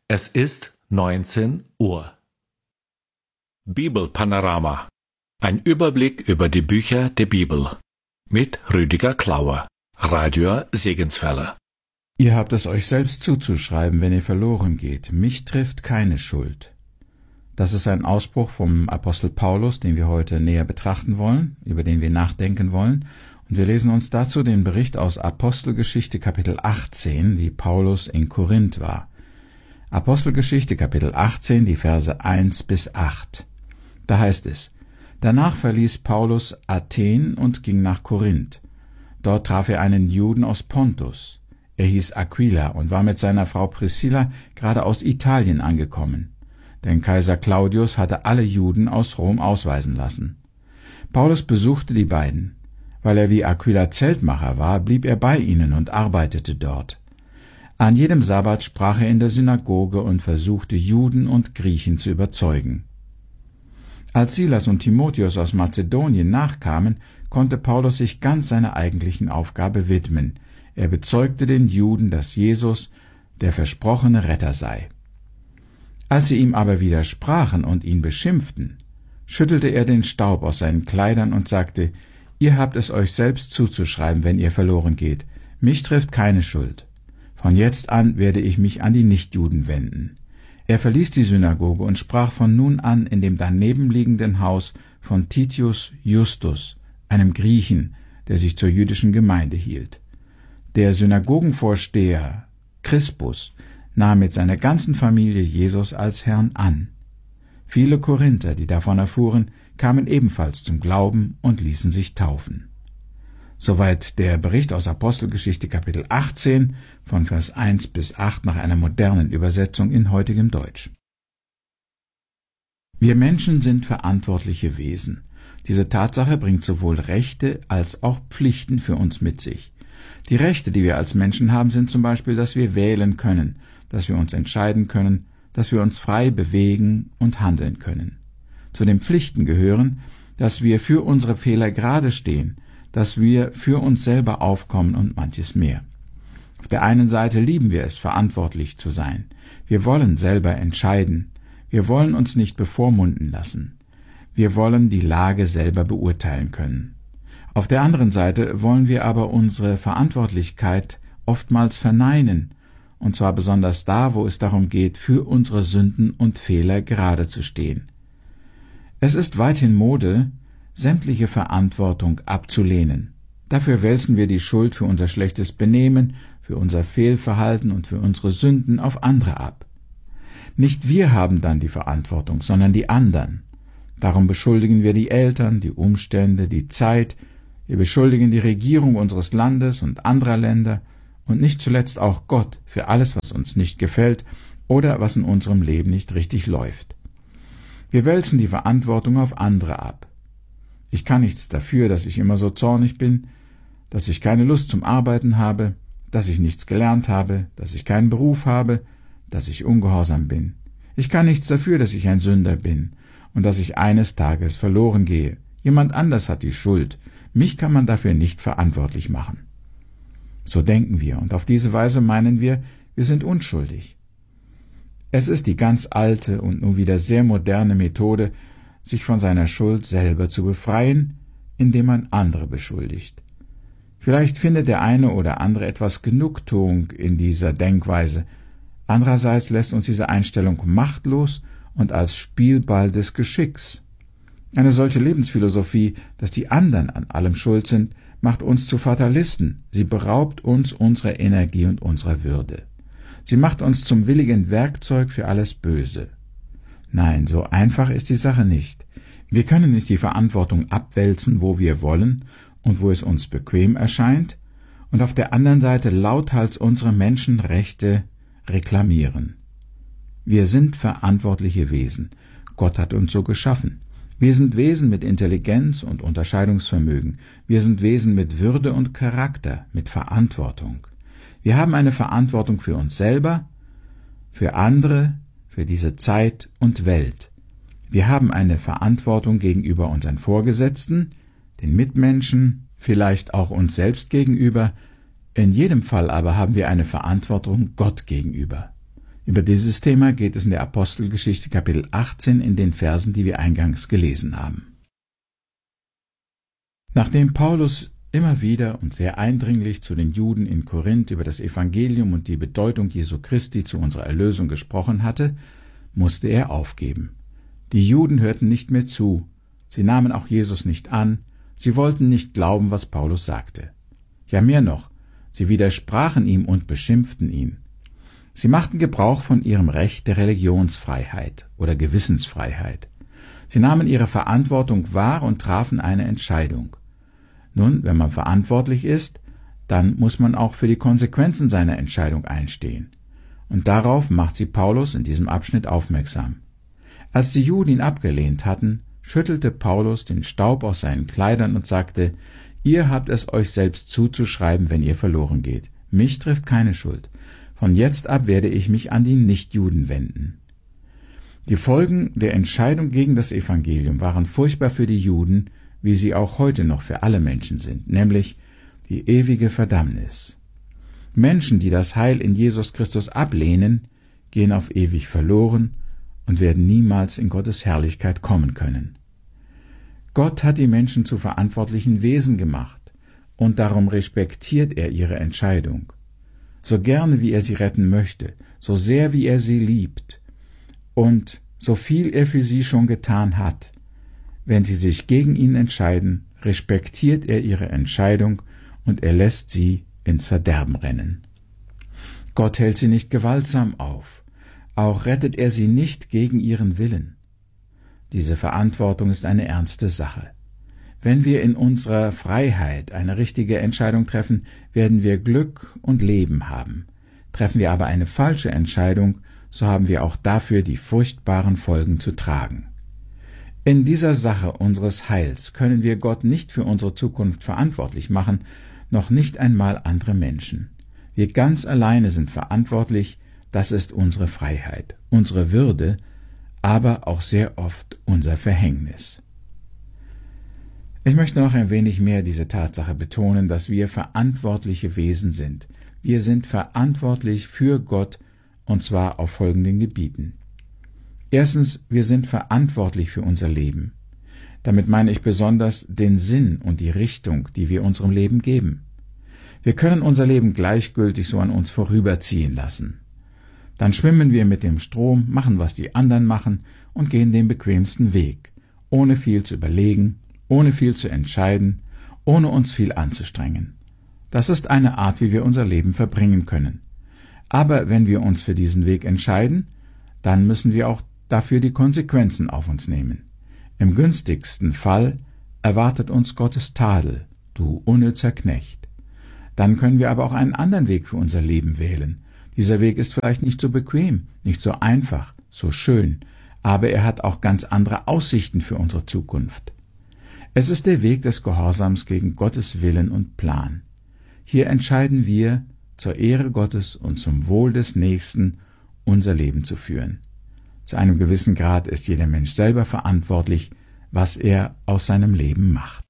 Es ist 19 Uhr. Bibelpanorama. Ein Überblick über die Bücher der Bibel. Mit Rüdiger Klauer, Radio Segenswelle. Ihr habt es euch selbst zuzuschreiben, wenn ihr verloren geht. Mich trifft keine Schuld. Das ist ein Ausspruch vom Apostel Paulus, den wir heute näher betrachten wollen, über den wir nachdenken wollen. Und wir lesen uns dazu den Bericht aus Apostelgeschichte Kapitel 18, wie Paulus in Korinth war. Apostelgeschichte Kapitel 18, die Verse 1 bis 8. Da heißt es: Danach verließ Paulus Athen und ging nach Korinth. Dort traf er einen Juden aus Pontus. Er hieß Aquila und war mit seiner Frau Priscilla gerade aus Italien angekommen. Denn Kaiser Claudius hatte alle Juden aus Rom ausweisen lassen. Paulus besuchte die beiden. Weil er wie Aquila Zeltmacher war, blieb er bei ihnen und arbeitete dort. An jedem Sabbat sprach er in der Synagoge und versuchte, Juden und Griechen zu überzeugen. Als Silas und Timotheus aus Mazedonien nachkamen, konnte Paulus sich ganz seiner eigentlichen Aufgabe widmen. Er bezeugte den Juden, dass Jesus der versprochene Retter sei. Als sie ihm aber widersprachen und ihn beschimpften, schüttelte er den Staub aus seinen Kleidern und sagte: Ihr habt es euch selbst zuzuschreiben, wenn ihr verloren geht. Mich trifft keine Schuld. Von jetzt an werde ich mich an die Nichtjuden wenden. Er verließ die Synagoge und sprach von nun an in dem danebenliegenden Haus von Titius Justus, einem Griechen, der sich zur jüdischen Gemeinde hielt. Der Synagogenvorsteher Crispus nahm mit seiner ganzen Familie Jesus als Herrn an. Viele Korinther, die davon erfuhren, kamen ebenfalls zum Glauben und ließen sich taufen. Soweit der Bericht aus Apostelgeschichte Kapitel 18 von Vers 1 bis 8 nach einer modernen Übersetzung in heutigem Deutsch. Wir Menschen sind verantwortliche Wesen. Diese Tatsache bringt sowohl Rechte als auch Pflichten für uns mit sich. Die Rechte, die wir als Menschen haben, sind zum Beispiel, dass wir wählen können, dass wir uns entscheiden können, dass wir uns frei bewegen und handeln können. Zu den Pflichten gehören, dass wir für unsere Fehler gerade stehen, dass wir für uns selber aufkommen und manches mehr. Auf der einen Seite lieben wir es, verantwortlich zu sein. Wir wollen selber entscheiden. Wir wollen uns nicht bevormunden lassen. Wir wollen die Lage selber beurteilen können. Auf der anderen Seite wollen wir aber unsere Verantwortlichkeit oftmals verneinen, und zwar besonders da, wo es darum geht, für unsere Sünden und Fehler gerade zu stehen. Es ist weithin Mode, sämtliche Verantwortung abzulehnen. Dafür wälzen wir die Schuld für unser schlechtes Benehmen, für unser Fehlverhalten und für unsere Sünden auf andere ab. Nicht wir haben dann die Verantwortung, sondern die anderen. Darum beschuldigen wir die Eltern, die Umstände, die Zeit, wir beschuldigen die Regierung unseres Landes und anderer Länder und nicht zuletzt auch Gott für alles, was uns nicht gefällt oder was in unserem Leben nicht richtig läuft. Wir wälzen die Verantwortung auf andere ab. Ich kann nichts dafür, dass ich immer so zornig bin, dass ich keine Lust zum Arbeiten habe, dass ich nichts gelernt habe, dass ich keinen Beruf habe, dass ich ungehorsam bin. Ich kann nichts dafür, dass ich ein Sünder bin und dass ich eines Tages verloren gehe. Jemand anders hat die Schuld. Mich kann man dafür nicht verantwortlich machen. So denken wir, und auf diese Weise meinen wir sind unschuldig. Es ist die ganz alte und nun wieder sehr moderne Methode, sich von seiner Schuld selber zu befreien, indem man andere beschuldigt. Vielleicht findet der eine oder andere etwas Genugtuung in dieser Denkweise. Andererseits lässt uns diese Einstellung machtlos und als Spielball des Geschicks. Eine solche Lebensphilosophie, dass die anderen an allem schuld sind, macht uns zu Fatalisten. Sie beraubt uns unserer Energie und unserer Würde. Sie macht uns zum willigen Werkzeug für alles Böse. Nein, so einfach ist die Sache nicht. Wir können nicht die Verantwortung abwälzen, wo wir wollen und wo es uns bequem erscheint, und auf der anderen Seite lauthals unsere Menschenrechte reklamieren. Wir sind verantwortliche Wesen. Gott hat uns so geschaffen. Wir sind Wesen mit Intelligenz und Unterscheidungsvermögen. Wir sind Wesen mit Würde und Charakter, mit Verantwortung. Wir haben eine Verantwortung für uns selber, für andere, für diese Zeit und Welt. Wir haben eine Verantwortung gegenüber unseren Vorgesetzten, den Mitmenschen, vielleicht auch uns selbst gegenüber. In jedem Fall aber haben wir eine Verantwortung Gott gegenüber. Über dieses Thema geht es in der Apostelgeschichte Kapitel 18 in den Versen, die wir eingangs gelesen haben. Nachdem Paulus immer wieder und sehr eindringlich zu den Juden in Korinth über das Evangelium und die Bedeutung Jesu Christi zu unserer Erlösung gesprochen hatte, musste er aufgeben. Die Juden hörten nicht mehr zu, sie nahmen auch Jesus nicht an, sie wollten nicht glauben, was Paulus sagte. Ja, mehr noch, sie widersprachen ihm und beschimpften ihn. Sie machten Gebrauch von ihrem Recht der Religionsfreiheit oder Gewissensfreiheit. Sie nahmen ihre Verantwortung wahr und trafen eine Entscheidung. Nun, wenn man verantwortlich ist, dann muss man auch für die Konsequenzen seiner Entscheidung einstehen. Und darauf macht sie Paulus in diesem Abschnitt aufmerksam. Als die Juden ihn abgelehnt hatten, schüttelte Paulus den Staub aus seinen Kleidern und sagte, ihr habt es euch selbst zuzuschreiben, wenn ihr verloren geht. Mich trifft keine Schuld. Von jetzt ab werde ich mich an die Nichtjuden wenden. Die Folgen der Entscheidung gegen das Evangelium waren furchtbar für die Juden, wie sie auch heute noch für alle Menschen sind, nämlich die ewige Verdammnis. Menschen, die das Heil in Jesus Christus ablehnen, gehen auf ewig verloren und werden niemals in Gottes Herrlichkeit kommen können. Gott hat die Menschen zu verantwortlichen Wesen gemacht, und darum respektiert er ihre Entscheidung. So gerne wie er sie retten möchte, so sehr wie er sie liebt, und so viel er für sie schon getan hat, wenn sie sich gegen ihn entscheiden, respektiert er ihre Entscheidung und er lässt sie ins Verderben rennen. Gott hält sie nicht gewaltsam auf, auch rettet er sie nicht gegen ihren Willen. Diese Verantwortung ist eine ernste Sache. Wenn wir in unserer Freiheit eine richtige Entscheidung treffen, werden wir Glück und Leben haben. Treffen wir aber eine falsche Entscheidung, so haben wir auch dafür die furchtbaren Folgen zu tragen. In dieser Sache unseres Heils können wir Gott nicht für unsere Zukunft verantwortlich machen, noch nicht einmal andere Menschen. Wir ganz alleine sind verantwortlich, das ist unsere Freiheit, unsere Würde, aber auch sehr oft unser Verhängnis. Ich möchte noch ein wenig mehr diese Tatsache betonen, dass wir verantwortliche Wesen sind. Wir sind verantwortlich für Gott, und zwar auf folgenden Gebieten. Erstens, wir sind verantwortlich für unser Leben. Damit meine ich besonders den Sinn und die Richtung, die wir unserem Leben geben. Wir können unser Leben gleichgültig so an uns vorüberziehen lassen. Dann schwimmen wir mit dem Strom, machen, was die anderen machen und gehen den bequemsten Weg, ohne viel zu überlegen, ohne viel zu entscheiden, ohne uns viel anzustrengen. Das ist eine Art, wie wir unser Leben verbringen können. Aber wenn wir uns für diesen Weg entscheiden, dann müssen wir auch dafür die Konsequenzen auf uns nehmen. Im günstigsten Fall erwartet uns Gottes Tadel, du unnützer Knecht. Dann können wir aber auch einen anderen Weg für unser Leben wählen. Dieser Weg ist vielleicht nicht so bequem, nicht so einfach, so schön, aber er hat auch ganz andere Aussichten für unsere Zukunft. Es ist der Weg des Gehorsams gegen Gottes Willen und Plan. Hier entscheiden wir, zur Ehre Gottes und zum Wohl des Nächsten unser Leben zu führen. Zu einem gewissen Grad ist jeder Mensch selber verantwortlich, was er aus seinem Leben macht.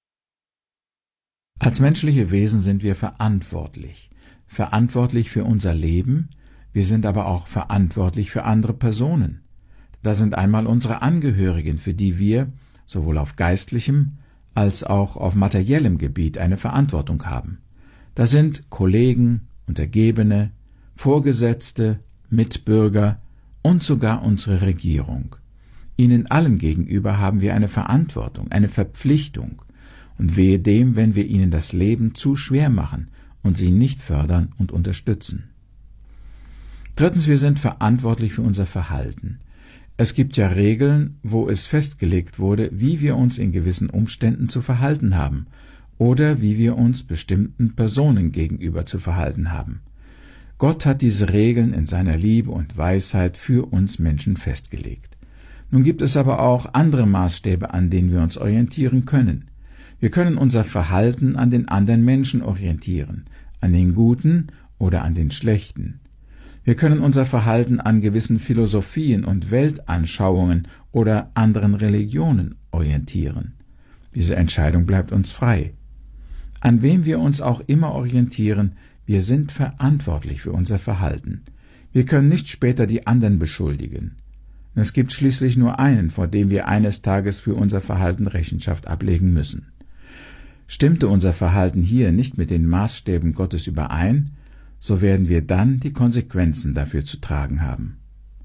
Als menschliche Wesen sind wir verantwortlich. Verantwortlich für unser Leben, wir sind aber auch verantwortlich für andere Personen. Da sind einmal unsere Angehörigen, für die wir sowohl auf geistlichem als auch auf materiellem Gebiet eine Verantwortung haben. Da sind Kollegen, Untergebene, Vorgesetzte, Mitbürger und sogar unsere Regierung. Ihnen allen gegenüber haben wir eine Verantwortung, eine Verpflichtung, und wehe dem, wenn wir ihnen das Leben zu schwer machen und sie nicht fördern und unterstützen. Drittens, wir sind verantwortlich für unser Verhalten. Es gibt ja Regeln, wo es festgelegt wurde, wie wir uns in gewissen Umständen zu verhalten haben oder wie wir uns bestimmten Personen gegenüber zu verhalten haben. Gott hat diese Regeln in seiner Liebe und Weisheit für uns Menschen festgelegt. Nun gibt es aber auch andere Maßstäbe, an denen wir uns orientieren können. Wir können unser Verhalten an den anderen Menschen orientieren, an den Guten oder an den Schlechten. Wir können unser Verhalten an gewissen Philosophien und Weltanschauungen oder anderen Religionen orientieren. Diese Entscheidung bleibt uns frei. An wem wir uns auch immer orientieren, wir sind verantwortlich für unser Verhalten. Wir können nicht später die anderen beschuldigen. Es gibt schließlich nur einen, vor dem wir eines Tages für unser Verhalten Rechenschaft ablegen müssen. Stimmte unser Verhalten hier nicht mit den Maßstäben Gottes überein, so werden wir dann die Konsequenzen dafür zu tragen haben.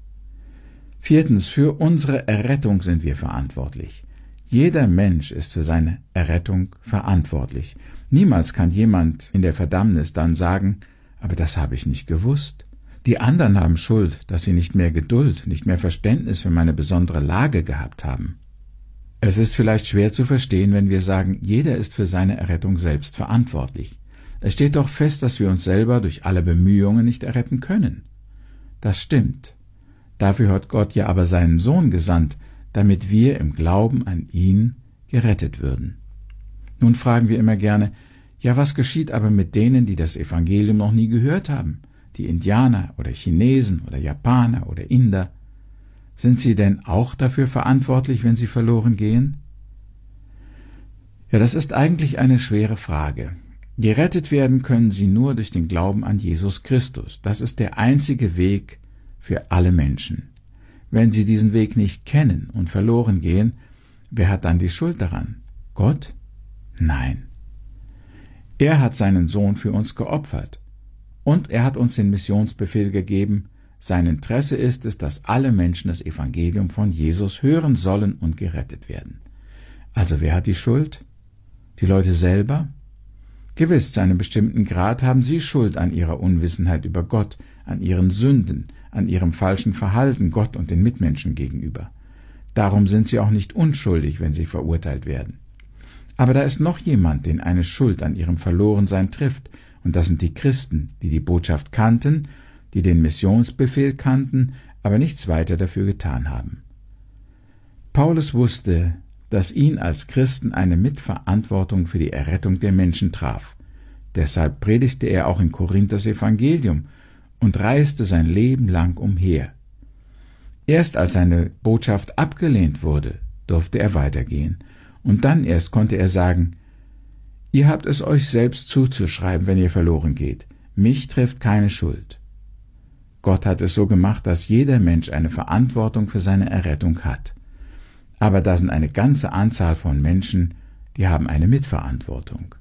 4. Für unsere Errettung sind wir verantwortlich. Jeder Mensch ist für seine Errettung verantwortlich. Niemals kann jemand in der Verdammnis dann sagen, aber das habe ich nicht gewusst. Die anderen haben Schuld, dass sie nicht mehr Geduld, nicht mehr Verständnis für meine besondere Lage gehabt haben. Es ist vielleicht schwer zu verstehen, wenn wir sagen, jeder ist für seine Errettung selbst verantwortlich. Es steht doch fest, dass wir uns selber durch alle Bemühungen nicht erretten können. Das stimmt. Dafür hat Gott ja aber seinen Sohn gesandt, damit wir im Glauben an ihn gerettet würden. Nun fragen wir immer gerne, ja, was geschieht aber mit denen, die das Evangelium noch nie gehört haben? Die Indianer oder Chinesen oder Japaner oder Inder? Sind sie denn auch dafür verantwortlich, wenn sie verloren gehen? Ja, das ist eigentlich eine schwere Frage. Gerettet werden können sie nur durch den Glauben an Jesus Christus. Das ist der einzige Weg für alle Menschen. Wenn sie diesen Weg nicht kennen und verloren gehen, wer hat dann die Schuld daran? Gott? Nein. Er hat seinen Sohn für uns geopfert. Und er hat uns den Missionsbefehl gegeben. Sein Interesse ist es, dass alle Menschen das Evangelium von Jesus hören sollen und gerettet werden. Also wer hat die Schuld? Die Leute selber? Gewiss, zu einem bestimmten Grad haben sie Schuld an ihrer Unwissenheit über Gott, an ihren Sünden, an ihrem falschen Verhalten Gott und den Mitmenschen gegenüber. Darum sind sie auch nicht unschuldig, wenn sie verurteilt werden. Aber da ist noch jemand, den eine Schuld an ihrem Verlorensein trifft, und das sind die Christen, die die Botschaft kannten, die den Missionsbefehl kannten, aber nichts weiter dafür getan haben. Paulus wusste, dass ihn als Christen eine Mitverantwortung für die Errettung der Menschen traf. Deshalb predigte er auch in Korinth das Evangelium und reiste sein Leben lang umher. Erst als seine Botschaft abgelehnt wurde, durfte er weitergehen, und dann erst konnte er sagen, ihr habt es euch selbst zuzuschreiben, wenn ihr verloren geht. Mich trifft keine Schuld. Gott hat es so gemacht, dass jeder Mensch eine Verantwortung für seine Errettung hat. Aber da sind eine ganze Anzahl von Menschen, die haben eine Mitverantwortung.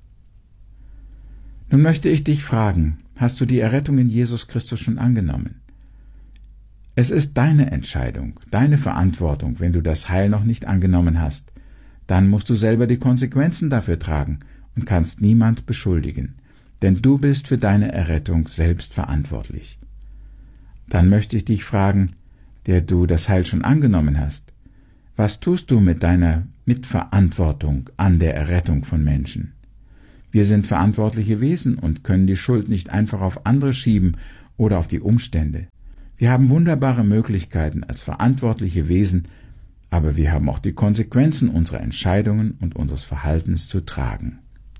Nun möchte ich dich fragen, hast du die Errettung in Jesus Christus schon angenommen? Es ist deine Entscheidung, deine Verantwortung, wenn du das Heil noch nicht angenommen hast. Dann musst du selber die Konsequenzen dafür tragen und kannst niemand beschuldigen, denn du bist für deine Errettung selbst verantwortlich. Dann möchte ich dich fragen, der du das Heil schon angenommen hast, was tust du mit deiner Mitverantwortung an der Errettung von Menschen? Wir sind verantwortliche Wesen und können die Schuld nicht einfach auf andere schieben oder auf die Umstände. Wir haben wunderbare Möglichkeiten als verantwortliche Wesen, aber wir haben auch die Konsequenzen unserer Entscheidungen und unseres Verhaltens zu tragen.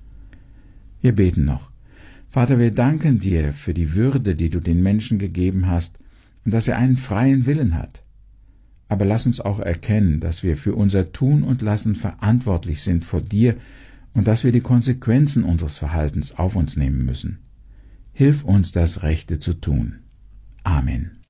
Wir beten noch. Vater, wir danken dir für die Würde, die du den Menschen gegeben hast und dass er einen freien Willen hat. Aber lass uns auch erkennen, dass wir für unser Tun und Lassen verantwortlich sind vor dir und dass wir die Konsequenzen unseres Verhaltens auf uns nehmen müssen. Hilf uns, das Rechte zu tun. Amen.